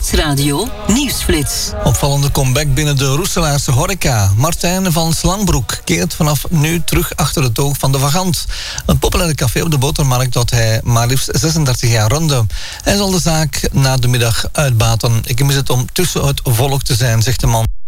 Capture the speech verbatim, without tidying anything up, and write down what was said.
Nieuwsradio Nieuwsflits. Opvallende comeback binnen de Roeselaarse horeca. Martijn van Slangbroek keert vanaf nu terug achter het oog van de Vagant. Een populaire café op de Botermarkt dat hij maar liefst zesendertig jaar runde. Hij zal de zaak na de middag uitbaten. Ik mis het om tussen het volk te zijn, zegt de man.